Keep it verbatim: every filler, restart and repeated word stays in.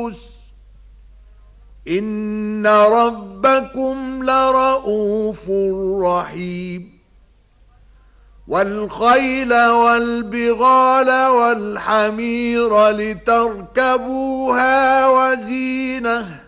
النفس إن ربكم لرءوف رحيم والخيل والبغال والحمير لتركبوها وزينة